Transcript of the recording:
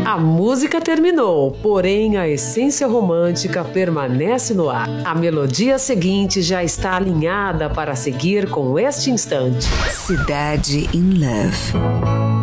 A música terminou, porém a essência romântica permanece no ar. A melodia seguinte já está alinhada para seguir com este instante. Cidade in Love.